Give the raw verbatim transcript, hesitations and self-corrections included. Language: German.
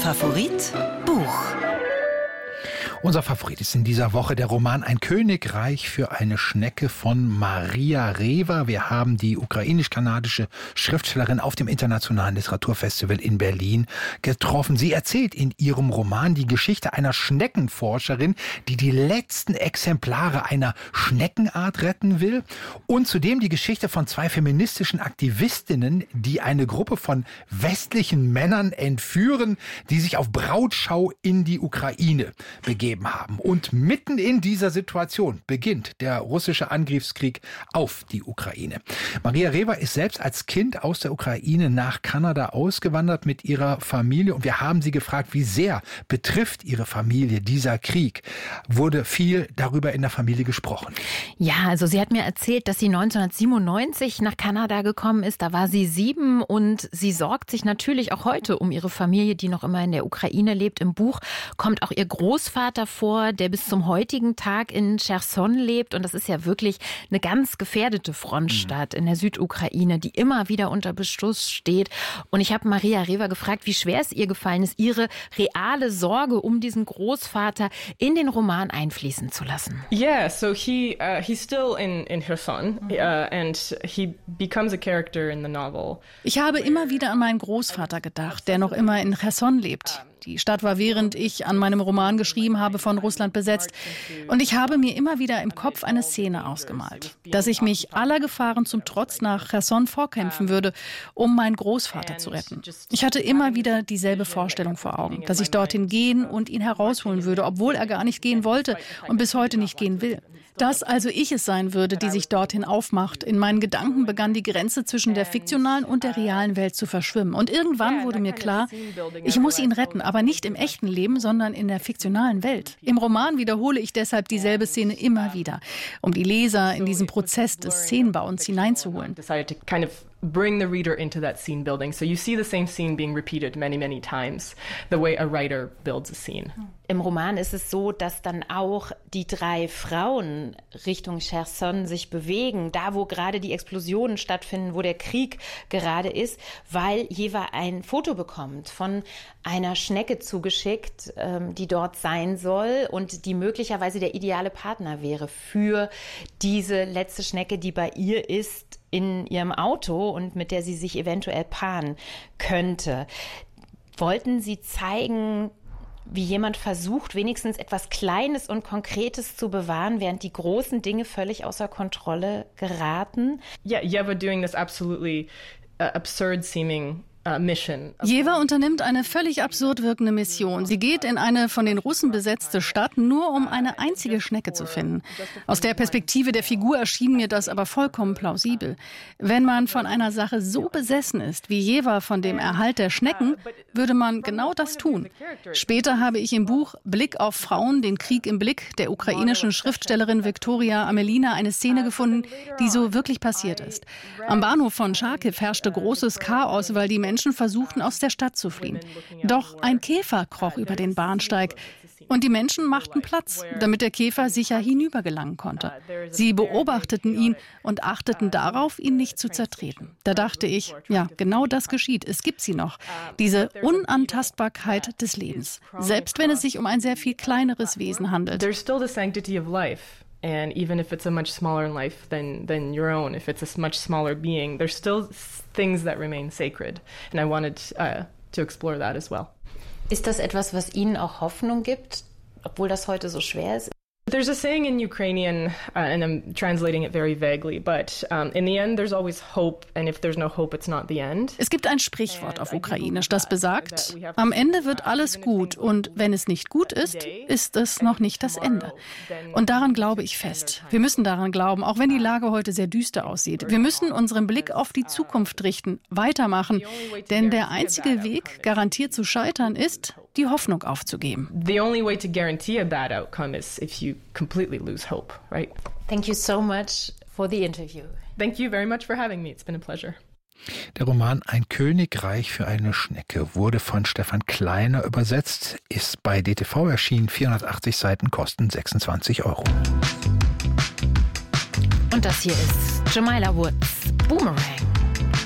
Favorit Buch. Unser Favorit ist in dieser Woche der Roman Ein Königreich für eine Schnecke von Maria Rewa. Wir haben die ukrainisch-kanadische Schriftstellerin auf dem Internationalen Literaturfestival in Berlin getroffen. Sie erzählt in ihrem Roman die Geschichte einer Schneckenforscherin, die die letzten Exemplare einer Schneckenart retten will, und zudem die Geschichte von zwei feministischen Aktivistinnen, die eine Gruppe von westlichen Männern entführen, die sich auf Brautschau in die Ukraine begeben haben. Und mitten in dieser Situation beginnt der russische Angriffskrieg auf die Ukraine. Maria Rewa ist selbst als Kind aus der Ukraine nach Kanada ausgewandert mit ihrer Familie, und wir haben sie gefragt, wie sehr betrifft ihre Familie dieser Krieg? Wurde viel darüber in der Familie gesprochen? Ja, also sie hat mir erzählt, dass sie neunzehnhundertsiebenundneunzig nach Kanada gekommen ist. Da war sie sieben, und sie sorgt sich natürlich auch heute um ihre Familie, die noch immer in der Ukraine lebt. Im Buch kommt auch ihr Großvater vor, der bis zum heutigen Tag in Cherson lebt. Und das ist ja wirklich eine ganz gefährdete Frontstadt in der Südukraine, die immer wieder unter Beschuss steht. Und ich habe Maria Rewa gefragt, wie schwer es ihr gefallen ist, ihre reale Sorge um diesen Großvater in den Roman einfließen zu lassen. Yeah, so he uh, he's still in in Kherson, uh, and he becomes a character in the novel. Ich habe immer wieder an meinen Großvater gedacht, der noch immer in Cherson lebt. Die Stadt war, während ich an meinem Roman geschrieben habe, von Russland besetzt. Und ich habe mir immer wieder im Kopf eine Szene ausgemalt, dass ich mich aller Gefahren zum Trotz nach Cherson vorkämpfen würde, um meinen Großvater zu retten. Ich hatte immer wieder dieselbe Vorstellung vor Augen, dass ich dorthin gehen und ihn herausholen würde, obwohl er gar nicht gehen wollte und bis heute nicht gehen will. Dass also ich es sein würde, die sich dorthin aufmacht. In meinen Gedanken begann die Grenze zwischen der fiktionalen und der realen Welt zu verschwimmen. Und irgendwann wurde mir klar, ich muss ihn retten, aber nicht im echten Leben, sondern in der fiktionalen Welt. Im Roman wiederhole ich deshalb dieselbe Szene immer wieder, um die Leser in diesen Prozess des Szenenbauens hineinzuholen. Bring the reader into that scene building. So you see the same scene being repeated many, many times, the way a writer builds a scene. Im Roman ist es so, dass dann auch die drei Frauen Richtung Cherson sich bewegen, da wo gerade die Explosionen stattfinden, wo der Krieg gerade ist, weil Rewa ein Foto bekommt von einer Schnecke zugeschickt, die dort sein soll und die möglicherweise der ideale Partner wäre für diese letzte Schnecke, die bei ihr ist, in ihrem Auto und mit der sie sich eventuell paaren könnte. Wollten Sie zeigen, wie jemand versucht, wenigstens etwas Kleines und Konkretes zu bewahren, während die großen Dinge völlig außer Kontrolle geraten? Yeah, Rewa doing this absolutely uh, absurd seeming Rewa unternimmt eine völlig absurd wirkende Mission. Sie geht in eine von den Russen besetzte Stadt, nur um eine einzige Schnecke zu finden. Aus der Perspektive der Figur erschien mir das aber vollkommen plausibel. Wenn man von einer Sache so besessen ist, wie Rewa von dem Erhalt der Schnecken, würde man genau das tun. Später habe ich im Buch Blick auf Frauen, den Krieg im Blick der ukrainischen Schriftstellerin Viktoria Amelina eine Szene gefunden, die so wirklich passiert ist. Am Bahnhof von Charkiw herrschte großes Chaos, weil die Menschen Menschen versuchten, aus der Stadt zu fliehen. Doch ein Käfer kroch über den Bahnsteig und die Menschen machten Platz, damit der Käfer sicher hinübergelangen konnte. Sie beobachteten ihn und achteten darauf, ihn nicht zu zertreten. Da dachte ich, ja, genau das geschieht. Es gibt sie noch. Diese Unantastbarkeit des Lebens. Selbst wenn es sich um ein sehr viel kleineres Wesen handelt. There's still the sanctity of life. And even if it's a much smaller in life than, than your own, if it's a much smaller being, there's still things that remain sacred. And I wanted uh, to explore that as well. Ist das etwas, was Ihnen auch Hoffnung gibt, obwohl das heute so schwer ist? There's a saying in Ukrainian, uh, and I'm translating it very vaguely, but um, in the end there's always hope, and if there's no hope, it's not the end. Es gibt ein Sprichwort auf Ukrainisch, das besagt, am Ende wird alles gut, und wenn es nicht gut ist, ist es noch nicht das Ende. Und daran glaube ich fest. Wir müssen daran glauben, auch wenn die Lage heute sehr düster aussieht. Wir müssen unseren Blick auf die Zukunft richten, weitermachen, denn der einzige Weg, garantiert zu scheitern, ist, die Hoffnung aufzugeben. The only way to guarantee a bad outcome is if you completely lose hope, right? Thank you so much for the interview. Thank you very much for having me. It's been a pleasure. Der Roman Ein Königreich für eine Schnecke wurde von Stefan Kleiner übersetzt, ist bei D T V erschienen, vierhundertachtzig Seiten, kosten sechsundzwanzig Euro. Und das hier ist Jamila Woods, Boomerang.